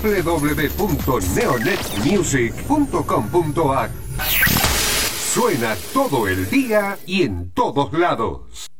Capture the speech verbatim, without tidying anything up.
w w w punto neonet music punto com punto a r. Suena todo el día y en todos lados.